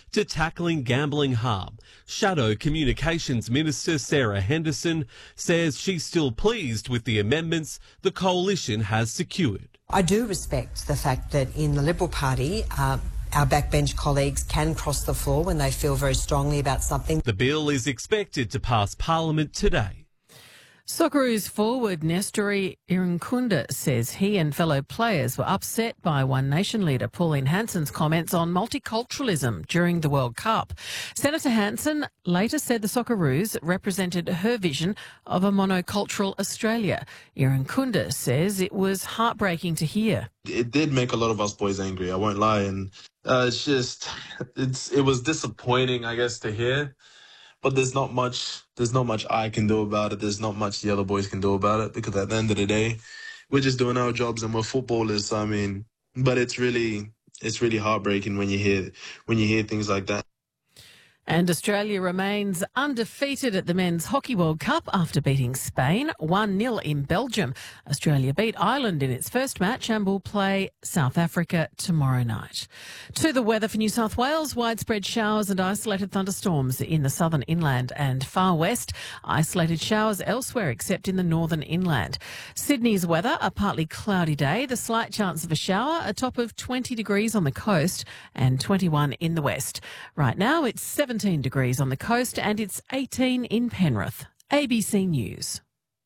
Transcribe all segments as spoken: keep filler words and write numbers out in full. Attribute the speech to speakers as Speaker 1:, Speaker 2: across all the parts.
Speaker 1: to tackling gambling harm. Shadow Communications Minister Sarah Henderson says she's still pleased with the amendments the coalition has secured.
Speaker 2: I do respect the fact that in the Liberal Party, uh, our backbench colleagues can cross the floor when they feel very strongly about something.
Speaker 1: The bill is expected to pass Parliament today.
Speaker 3: Socceroos forward Nestori Irankunda says he and fellow players were upset by One Nation leader Pauline Hanson's comments on multiculturalism during the World Cup. Senator Hanson later said the Socceroos represented her vision of a monocultural Australia. Irankunda says it was heartbreaking to hear.
Speaker 4: It did make a lot of us boys angry, I won't lie, and uh, it's just, it's it was disappointing, I guess, to hear. But there's not much, there's not much I can do about it. There's not much the other boys can do about it, because at the end of the day, we're just doing our jobs and we're footballers. So, I mean, but it's really, it's really heartbreaking when you hear, when you hear things like that.
Speaker 3: And Australia remains undefeated at the Men's Hockey World Cup after beating Spain one nil in Belgium. Australia beat Ireland in its first match and will play South Africa tomorrow night. To the weather for New South Wales, widespread showers and isolated thunderstorms in the southern inland and far west. Isolated showers elsewhere except in the northern inland. Sydney's weather, a partly cloudy day, the slight chance of a shower, a top of twenty degrees on the coast and twenty-one in the west. Right now it's seventeen degrees on the coast and it's eighteen in Penrith. A B C News.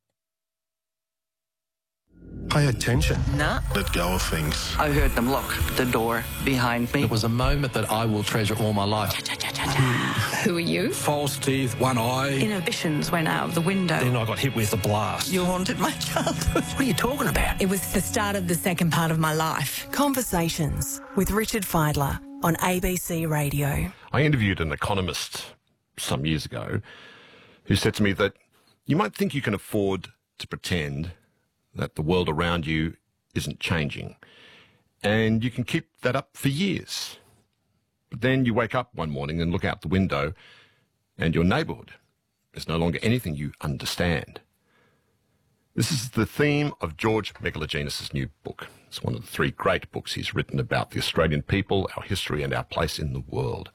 Speaker 5: Pay attention.
Speaker 6: Nah.
Speaker 5: Let go of things.
Speaker 6: I heard them lock the door behind me.
Speaker 7: It was a moment that I will treasure all my life.
Speaker 6: Who are you?
Speaker 7: False teeth, one eye.
Speaker 6: Inhibitions went out of the window.
Speaker 7: Then I got hit with a blast.
Speaker 6: You haunted my childhood.
Speaker 7: What are you talking about?
Speaker 8: It was the start of the second part of my life. Conversations with Richard Fidler on A B C Radio.
Speaker 9: I interviewed an economist some years ago who said to me that you might think you can afford to pretend that the world around you isn't changing, and you can keep that up for years. But then you wake up one morning and look out the window and your neighbourhood is no longer anything you understand. This is the theme of George Megalogenis' new book. It's one of the three great books he's written about the Australian people, our history and our place in the world.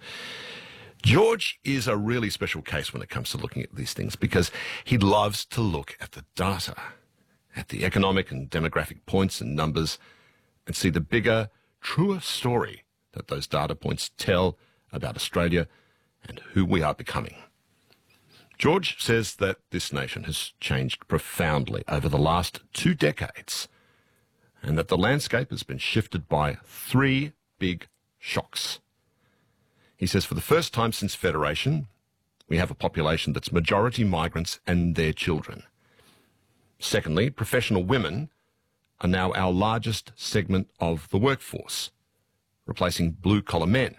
Speaker 9: George is a really special case when it comes to looking at these things, because he loves to look at the data, at the economic and demographic points and numbers, and see the bigger, truer story that those data points tell about Australia and who we are becoming. George says that this nation has changed profoundly over the last two decades, and that the landscape has been shifted by three big shocks. He says for the first time since Federation, we have a population that's majority migrants and their children. Secondly, professional women are now our largest segment of the workforce, replacing blue-collar men.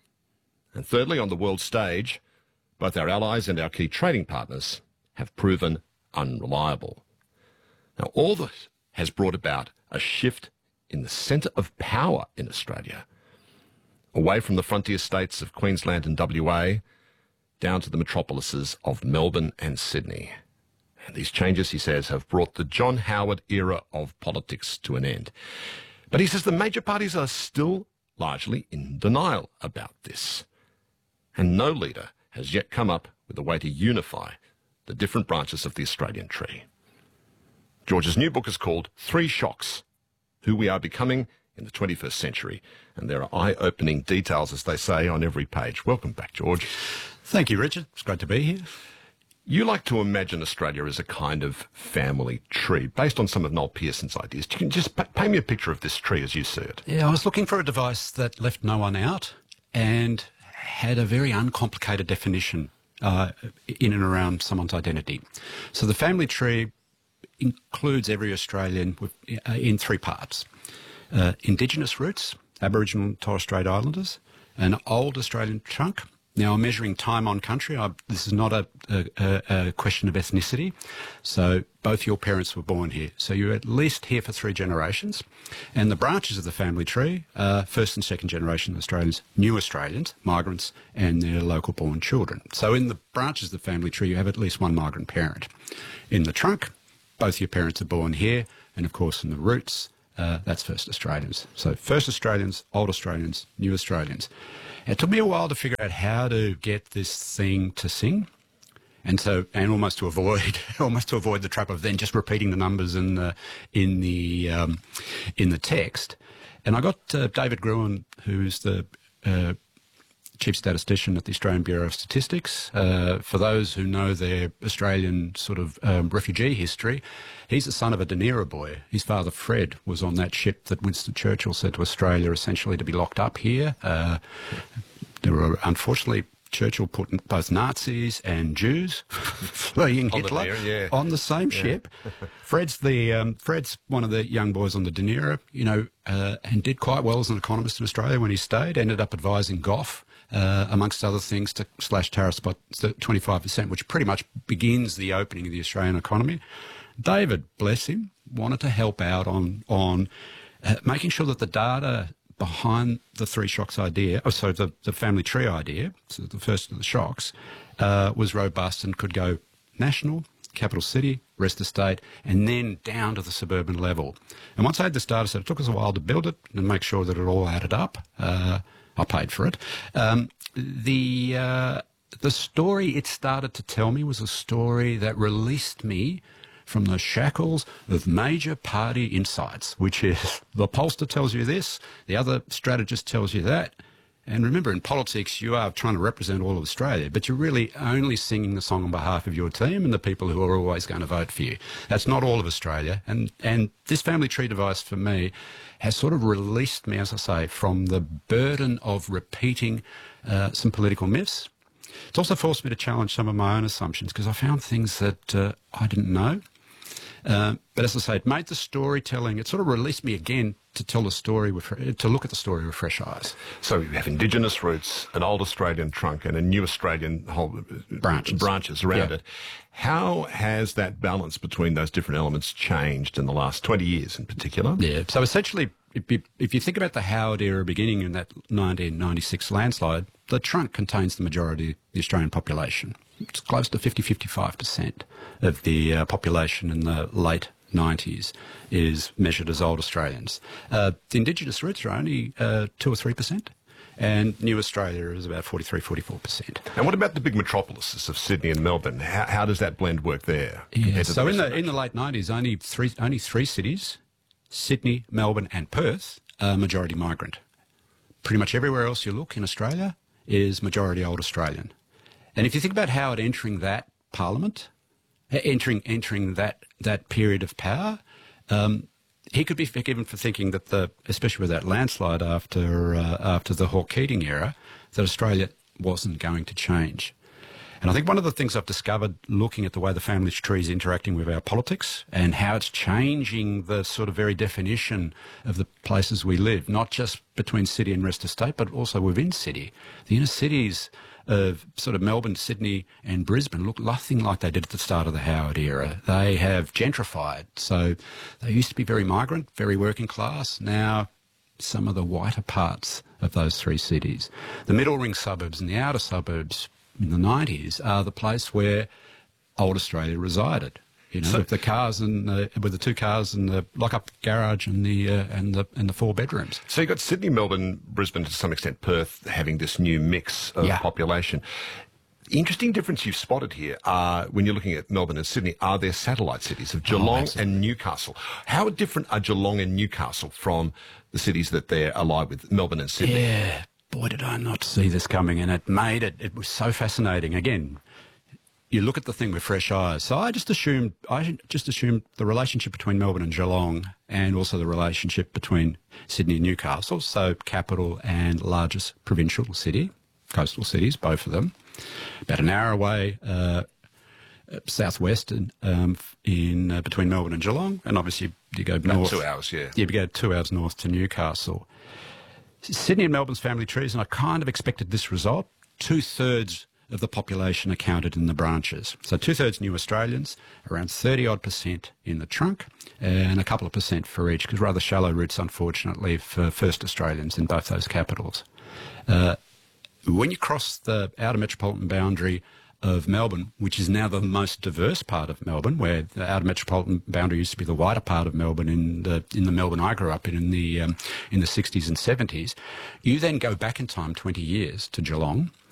Speaker 9: And thirdly, on the world stage, both our allies and our key trading partners have proven unreliable. Now, all this has brought about a shift in the centre of power in Australia, away from the frontier states of Queensland and W A, down to the metropolises of Melbourne and Sydney. And these changes, he says, have brought the John Howard era of politics to an end. But he says the major parties are still largely in denial about this. And no leader has yet come up with a way to unify the different branches of the Australian tree. George's new book is called Three Shocks: Who We Are Becoming in the twenty-first Century. And there are eye-opening details, as they say, on every page. Welcome back, George.
Speaker 10: Thank you, Richard. It's great to be here.
Speaker 9: You like to imagine Australia as a kind of family tree, based on some of Noel Pearson's ideas. You can just p- paint me a picture of this tree as you see it.
Speaker 10: Yeah, I was looking for a device that left no one out and had a very uncomplicated definition uh, in and around someone's identity. So the family tree includes every Australian with, uh, in three parts. Uh, Indigenous roots, Aboriginal and Torres Strait Islanders, an old Australian chunk. Now, I'm measuring time on country. I, this is not a, a, a question of ethnicity. So both your parents were born here. So you're at least here for three generations. And the branches of the family tree are first and second generation Australians, new Australians, migrants, and their local born children. So in the branches of the family tree, you have at least one migrant parent. In the trunk, both your parents are born here. And of course, in the roots, uh, that's First Australians. So First Australians, Old Australians, New Australians. It took me a while to figure out how to get this thing to sing. And so, and almost to avoid, almost to avoid the trap of then just repeating the numbers in the, in the, um, in the text. And I got uh, David Gruen, who's the uh, Chief Statistician at the Australian Bureau of Statistics. Uh, for those who know their Australian sort of um, refugee history, he's the son of a Dunera boy. His father, Fred, was on that ship that Winston Churchill sent to Australia essentially to be locked up here. Uh, there were, unfortunately, Churchill put both Nazis and Jews fleeing Hitler
Speaker 9: on the, Dunera, yeah.
Speaker 10: on the same
Speaker 9: yeah.
Speaker 10: ship. Fred's the um, Fred's one of the young boys on the Dunera, you know, uh, and did quite well as an economist in Australia when he stayed. Ended up advising Gough, uh, amongst other things, to slash tariffs by twenty-five percent, which pretty much begins the opening of the Australian economy. David, bless him, wanted to help out on on uh, making sure that the data behind the three shocks idea, oh, so the, the family tree idea, so the first of the shocks, uh, was robust and could go national, capital city, rest of state, and then down to the suburban level. And once I had this data set, it took us a while to build it and make sure that it all added up. Uh, I paid for it. Um, the, uh, the story it started to tell me was a story that released me from the shackles of major party insights, which is the pollster tells you this, the other strategist tells you that. And remember, in politics, you are trying to represent all of Australia, but you're really only singing the song on behalf of your team and the people who are always going to vote for you. That's not all of Australia. And, and this family tree device, for me, has sort of released me, as I say, from the burden of repeating uh, some political myths. It's also forced me to challenge some of my own assumptions because I found things that uh, I didn't know. Uh, but as I say, it made the storytelling, it sort of released me again to tell the story, with, to look at the story with fresh eyes.
Speaker 9: So you have Indigenous roots, an old Australian trunk and a new Australian whole
Speaker 10: branches,
Speaker 9: branches around
Speaker 10: yeah.
Speaker 9: it. How has that balance between those different elements changed in the last twenty years in particular?
Speaker 10: Yeah, so essentially, if you, if you think about the Howard era beginning in that nineteen ninety-six landslide, the trunk contains the majority of the Australian population. It's close to fifty, fifty-five percent of the uh, population in the late nineties is measured as old Australians. Uh, the Indigenous roots are only uh, two or three percent, and New Australia is about forty-three, forty-four percent.
Speaker 9: And what about the big metropolises of Sydney and Melbourne? How, how does that blend work there?
Speaker 10: Yeah, so the in the in the late nineties, only three only three cities, Sydney, Melbourne, and Perth, are majority migrant. Pretty much everywhere else you look in Australia is majority old Australian. And if you think about Howard entering that parliament, entering entering that that period of power, um, he could be forgiven for thinking that the, especially with that landslide after uh, after the Hawke-Keating era, that Australia wasn't going to change. And I think one of the things I've discovered looking at the way the family tree is interacting with our politics and how it's changing the sort of very definition of the places we live, not just between city and rest of state, but also within city. The inner cities of sort of Melbourne, Sydney and Brisbane look nothing like they did at the start of the Howard era. They have gentrified. So they used to be very migrant, very working class. Now some of the whiter parts of those three cities, the middle ring suburbs and the outer suburbs in the nineties, are the place where old Australia resided. You know, so, with the cars and the, with the two cars and the lock-up garage and the uh, and the and the four bedrooms.
Speaker 9: So you've got Sydney, Melbourne, Brisbane, to some extent Perth, having this new mix of
Speaker 10: yeah.
Speaker 9: population. Interesting difference you've spotted here are, when you're looking at Melbourne and Sydney, are there satellite cities of Geelong
Speaker 10: oh,
Speaker 9: and Newcastle. How different are Geelong and Newcastle from the cities that they're allied with, Melbourne and Sydney?
Speaker 10: Yeah, boy, did I not see this coming, and it made it, it was so fascinating. Again, you look at the thing with fresh eyes. So I just assumed, I just assumed the relationship between Melbourne and Geelong, and also the relationship between Sydney and Newcastle, so capital and largest provincial city, coastal cities, both of them, about an hour away, uh, southwest in, um, in uh, between Melbourne and Geelong, and obviously you go
Speaker 9: about
Speaker 10: north.
Speaker 9: Two hours, yeah.
Speaker 10: Yeah, you go two hours north to Newcastle. Sydney and Melbourne's family trees, and I kind of expected this result. Two-thirds of the population are counted in the branches. So two-thirds New Australians, around thirty-odd percent in the trunk, and a couple of percent for each, because rather shallow roots, unfortunately, for First Australians in both those capitals. Uh, when you cross the outer metropolitan boundary of Melbourne, which is now the most diverse part of Melbourne, where the outer metropolitan boundary used to be the wider part of Melbourne in the in the Melbourne I grew up in in the um, in the sixties and seventies. You then go back in time twenty years to Geelong,